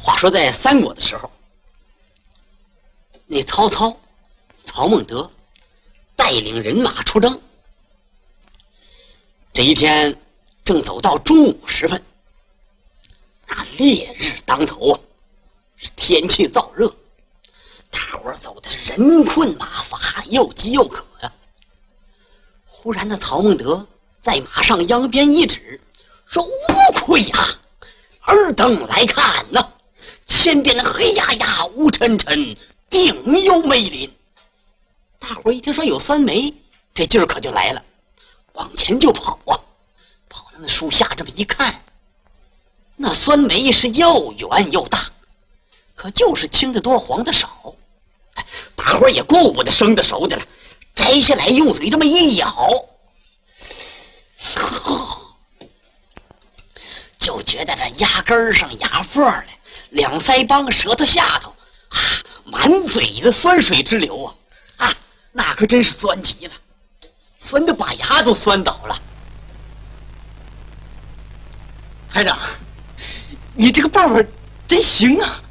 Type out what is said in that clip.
话说在三国的时候，那曹孟德带领人马出征。这一天正走到中午时分，那烈日当头啊，是天气燥热，大伙走的是人困马乏，又急又渴呀。忽然那曹孟德在马上扬鞭一指，说：“乌亏呀，尔等来看呐！前边黑压压、乌沉沉，定有梅林。”大伙一听说有酸梅，这劲儿可就来了，往前就跑啊！跑到那树下这么一看，那酸梅是又圆又大，可就是青的多，黄的少。大伙也顾不得生的熟的了，摘下来用嘴这么一咬，就觉得这牙根上牙缝来，两腮帮舌头下头啊，满嘴的酸水直流啊！那可真是酸极了，酸的把牙都酸倒了。台长，你这个办法真行啊！